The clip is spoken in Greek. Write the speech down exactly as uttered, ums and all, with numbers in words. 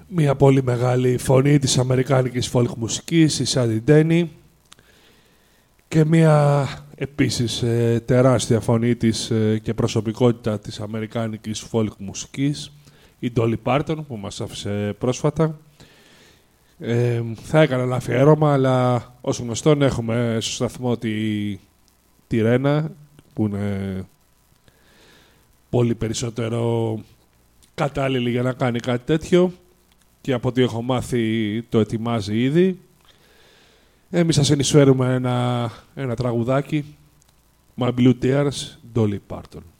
Μια πολύ μεγάλη φωνή της αμερικάνικης folk μουσικής, η Σάντι Ντένι, και μια επίσης ε, τεράστια φωνή της ε, και προσωπικότητα της αμερικάνικης folk μουσικής, η Ντόλι Πάρτον, που μας άφησε πρόσφατα. Ε, θα έκανα ένα αφιέρωμα, αλλά ως γνωστόν έχουμε στο σταθμό τη, τη Ρένα, που είναι πολύ περισσότερο κατάλληλη για να κάνει κάτι τέτοιο, και από ό,τι έχω μάθει το ετοιμάζει ήδη. Εμείς σας ενισφέρουμε ένα, ένα τραγουδάκι, My Blue Tears, Dolly Parton.